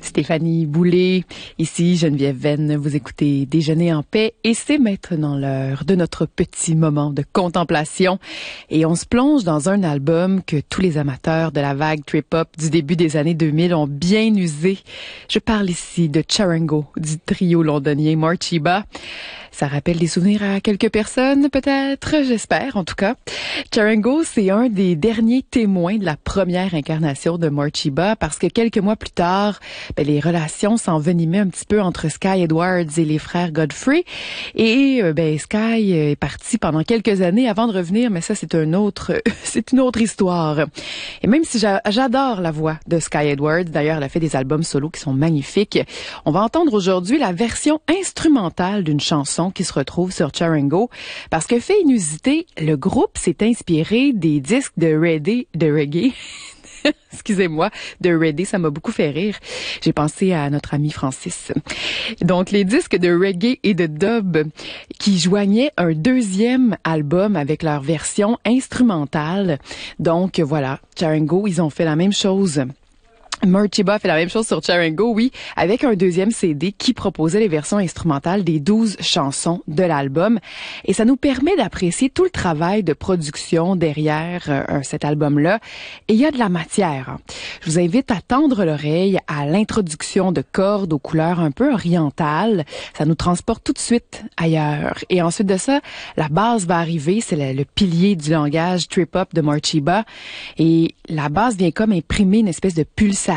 Stéphanie Boulay, ici Geneviève Venn, vous écoutez Déjeuner en paix et c'est maintenant l'heure de notre petit moment de contemplation et on se plonge dans un album que tous les amateurs de la vague trip-hop du début des années 2000 ont bien usé. Je parle ici de Tcharango, du trio londonien Morcheeba. Ça rappelle des souvenirs à quelques personnes, peut-être, j'espère, en tout cas. Tcharango, c'est un des derniers témoins de la première incarnation de Morcheeba parce que quelques mois plus tard, les relations s'envenimaient un petit peu entre Sky Edwards et les frères Godfrey. Et Sky est parti pendant quelques années avant de revenir, mais ça, c'est une autre histoire. Et même si j'adore la voix de Sky Edwards, d'ailleurs, elle a fait des albums solo qui sont magnifiques, on va entendre aujourd'hui la version instrumentale d'une chanson qui se retrouve sur Tcharango. Parce que fait inusité, le groupe s'est inspiré des disques de reggae. Excusez-moi, de reggae, ça m'a beaucoup fait rire. J'ai pensé à notre ami Francis. Donc, les disques de reggae et de dub qui joignaient un deuxième album avec leur version instrumentale. Donc, voilà, Tcharango, ils ont fait la même chose. Morcheeba fait la même chose sur Tcharango, oui, avec un deuxième CD qui proposait les versions instrumentales des 12 chansons de l'album. Et ça nous permet d'apprécier tout le travail de production derrière cet album-là. Et il y a de la matière. Je vous invite à tendre l'oreille à l'introduction de cordes aux couleurs un peu orientales. Ça nous transporte tout de suite ailleurs. Et ensuite de ça, la basse va arriver. C'est le pilier du langage trip-hop de Morcheeba. Et la basse vient comme imprimer une espèce de pulsation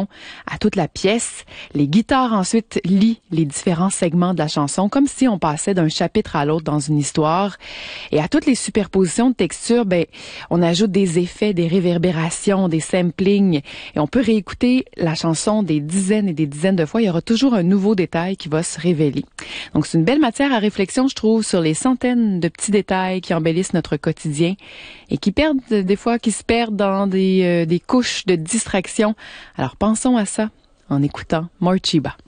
à toute la pièce. Les guitares ensuite lient les différents segments de la chanson comme si on passait d'un chapitre à l'autre dans une histoire. Et à toutes les superpositions de textures, on ajoute des effets, des réverbérations, des samplings et on peut réécouter la chanson des dizaines et des dizaines de fois. Il y aura toujours un nouveau détail qui va se révéler. Donc c'est une belle matière à réflexion, je trouve, sur les centaines de petits détails qui embellissent notre quotidien et qui se perdent dans des couches de distraction. Alors pensons à ça en écoutant Morcheeba.